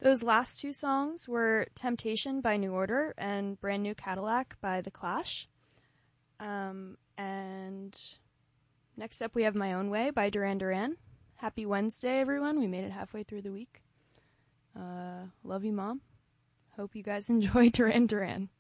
Those last two songs were Temptation by New Order and Brand New Cadillac by The Clash. And next up we have My Own Way by Duran Duran. Happy Wednesday, everyone. We made it halfway through the week. Love you, Mom. Hope you guys enjoy Duran Duran.